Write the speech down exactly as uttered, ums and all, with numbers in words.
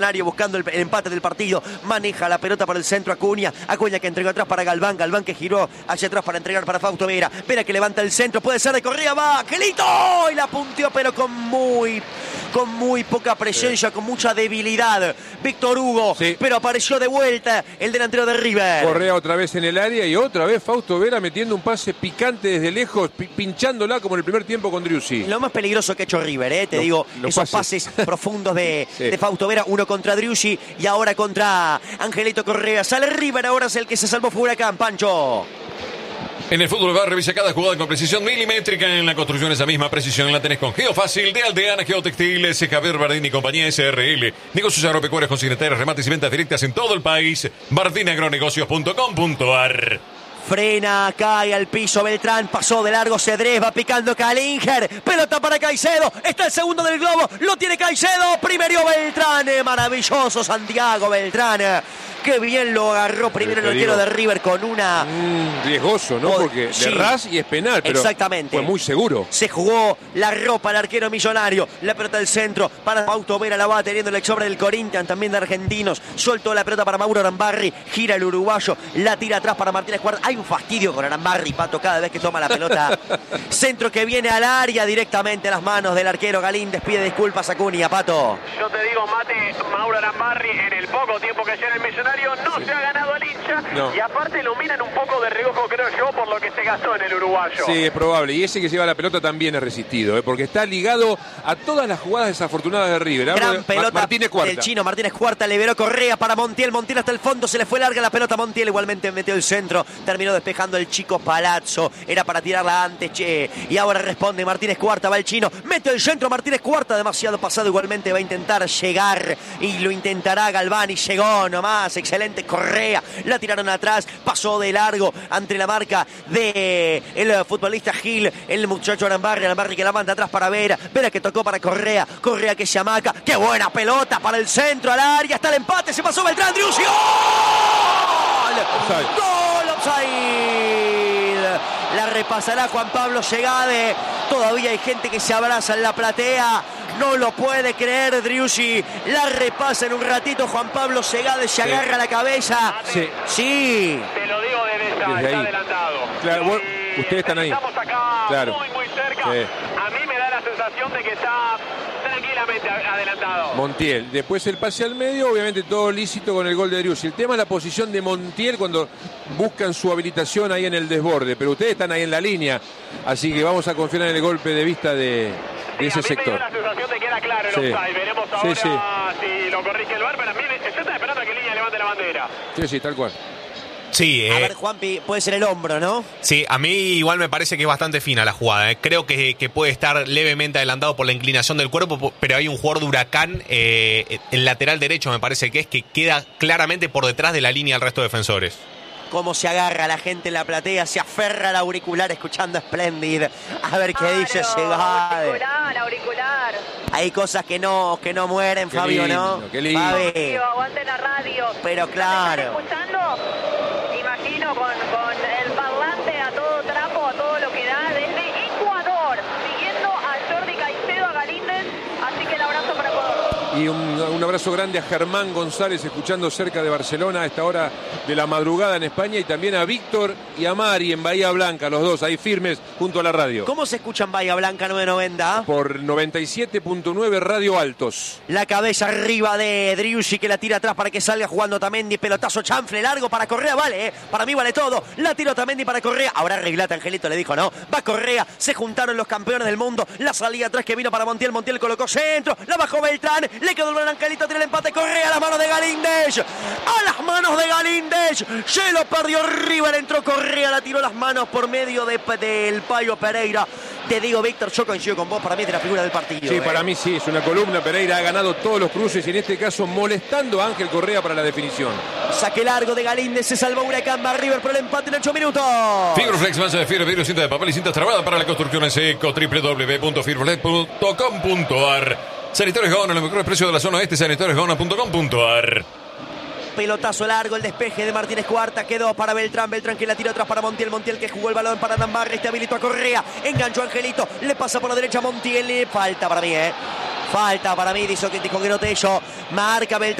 buscando el, el empate del partido, maneja la pelota por el centro Acuña, Acuña que entregó atrás para Galván, Galván que giró hacia atrás para entregar para Fausto Vera, Vera que levanta el centro, puede ser de Correa, va, Angelito, y la punteó pero con muy, con muy poca presencia, sí. con mucha debilidad, Víctor Hugo, sí. pero apareció de vuelta el delantero de River. Correa otra vez en el área y otra vez Fausto Vera metiendo un pase picante desde lejos, pinchándola como en el primer tiempo con Driussi. Lo más peligroso que ha hecho River, eh, te lo, digo, lo esos pases, pases profundos de, sí. de Fausto Vera, uno contra Driussi y ahora contra Angelito Correa. Sale River, ahora es el que se salvó fue Huracán, Pancho. En el fútbol bar revisa cada jugada con precisión milimétrica. En la construcción esa misma precisión la tenés con Geofácil de Aldeana Geotextiles, Javier Bardini y compañía S R L. Negocios agropecuarios consignatarios, remates y ventas directas en todo el país. bardini agronegocios punto com punto ar. Frena, cae al piso Beltrán, pasó de largo Cedrés, va picando Calinger, pelota para Caicedo, está el segundo del globo, lo tiene Caicedo, primero Beltrán, maravilloso Santiago Beltrán, qué bien lo agarró primero el arquero de River con una... Mm, riesgoso, ¿no? Porque sí, de ras y es penal, pero exactamente. Fue muy seguro. Se jugó la ropa el arquero millonario, la pelota del centro para Fausto Vera, la va teniendo el ex hombre del Corinthians, también de argentinos, soltó la pelota para Mauro Arambarri, gira el uruguayo, la tira atrás para Martínez Cuarta. Hay un fastidio con Arambarri, Pato, cada vez que toma la pelota. Centro que viene al área directamente a las manos del arquero Galíndez. Pide disculpas a Acuña, Pato. Yo te digo, Mate, Mauro Arambarri en el poco tiempo que lleva el millonario no sí. se ha ganado al hincha. No. Y aparte lo miran un poco de reojo, creo yo, por lo que se gastó en el uruguayo. Sí, es probable. Y ese que lleva la pelota también es resistido, ¿eh? Porque está ligado a todas las jugadas desafortunadas de River. Gran de pelota Martínez Cuarta. del chino Martínez Cuarta, liberó Correa para Montiel. Montiel hasta el fondo, se le fue larga la pelota a Montiel. Igualmente metió el centro, terminó despejando el chico Palazzo, era para tirarla antes, che, y ahora responde Martínez Cuarta, va el chino, mete el centro Martínez Cuarta, demasiado pasado, igualmente va a intentar llegar y lo intentará Galván y llegó nomás, excelente Correa, la tiraron atrás, pasó de largo ante la marca de el futbolista Gil, el muchacho Arambarri, Arambarri que la manda atrás para Vera, Vera que tocó para Correa, Correa que se amaca, qué buena pelota para el centro, al área, está el empate, se pasó Beltrán, Driussi, ¡gol! ¡Gol! ¡Offside! La repasará Juan Pablo Segade. Todavía hay gente que se abraza en la platea. No lo puede creer Driussi. La repasa en un ratito Juan Pablo Segade. Se sí. agarra la cabeza. Sí. sí. Te lo digo desde ya. Desde está ahí. adelantado. Claro, bueno, ustedes están ahí. Estamos acá claro. muy, muy cerca. Sí. A mí me da la sensación de que está tranquilamente adelantado. Montiel. Después el pase al medio, obviamente todo lícito con el gol de Driussi. El tema es la posición de Montiel cuando buscan su habilitación ahí en el desborde. Pero ustedes están ahí en la línea. Así que vamos a confiar en el golpe de vista de, de ese a mí sector. Me dio la sensación de que era claro el sí. offside. Veremos ahora sí, sí. si lo corrige el V A R. Pero a mí me, yo estoy esperando a que Línea levante la bandera. Sí, sí, tal cual. Sí, eh, a ver, Juanpi, puede ser el hombro, ¿no? Sí, a mí igual me parece que es bastante fina la jugada. Eh. Creo que, que puede estar levemente adelantado por la inclinación del cuerpo, pero hay un jugador de Huracán, eh, el lateral derecho me parece que es, que queda claramente por detrás de la línea del resto de defensores. Cómo se agarra la gente en la platea, se aferra al auricular escuchando Splendid. A ver qué claro, dice Segade. Auricular, auricular. Hay cosas que no, que no mueren, qué Fabio, lindo, ¿no? Qué lindo. Fabi. Aguante la radio. Pero claro. ¿Están escuchando? Imagino con, con el parlante a todo trapo, a todo lo que da desde Ecuador, siguiendo a Jordi Caicedo, a Galíndez, así que el abrazo para Ecuador. Y un, un abrazo grande a Germán González, escuchando cerca de Barcelona a esta hora de la madrugada en España, y también a Víctor y a Mari en Bahía Blanca, los dos ahí firmes junto a la radio. ¿Cómo se escucha en Bahía Blanca nueve noventa? Por noventa y siete punto nueve Radio Altos. La cabeza arriba de Driussi que la tira atrás para que salga jugando Otamendi, pelotazo chanfle largo para Correa, vale, eh. para mí vale todo, la tira Otamendi para Correa, ahora arreglate Angelito, le dijo, no, va Correa, se juntaron los campeones del mundo, la salida atrás que vino para Montiel, Montiel colocó centro, la bajó Beltrán, le quedó el buen Angelito, tiene el empate, Correa a las manos de Galíndez, a las manos de Galíndez, se lo perdió River, entró Correa, la tiró las manos por medio de, del Payo Pereira. Te digo, Víctor, yo coincido con vos, para mí es de la figura del partido. Sí, eh. para mí sí, es una columna. Pereira ha ganado todos los cruces y en este caso molestando a Ángel Correa para la definición. Saque largo de Galíndez, se salvó Huracán, va River por el empate en ocho minutos. Fibroflex, masa de fibra, vidrio, cinta de papel y cintas trabadas para la construcción en seco. doble u doble u doble u punto fibroflex punto com punto ar. Sanitarios Gaona, los mejores precios de la zona oeste, sanitarios gaona punto com punto ar. Pelotazo largo, el despeje de Martínez Cuarta, quedó para Beltrán, Beltrán que la tiró atrás para Montiel, Montiel que jugó el balón para Arambarri, este habilitó a Correa, enganchó a Angelito, le pasa por la derecha a Montiel, le falta para mí, eh. Falta para mí, dijo, dijo Quinotello. Marca Beltrán.